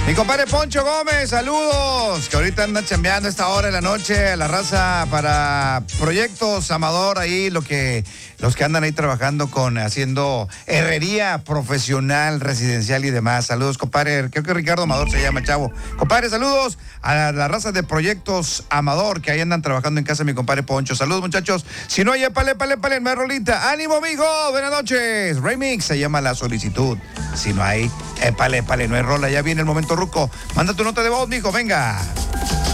Mi compadre Poncho Gómez, saludos, que ahorita andan chambeando a esta hora de la noche a la raza para proyectos Amador, ahí los que andan ahí trabajando haciendo herrería profesional, residencial y demás. Saludos, compadre, creo que Ricardo Amador se llama, chavo. Compadre, saludos a la raza de proyectos Amador, que ahí andan trabajando en casa de mi compadre Poncho. Saludos, muchachos. Si no hay, épale, no hay rolita. ¡Ánimo, amigo! Buenas noches. Remix se llama La Solicitud. Si no hay, épale, no hay rola. Ya viene el momento ruco. Manda tu nota de voz, mijo, venga.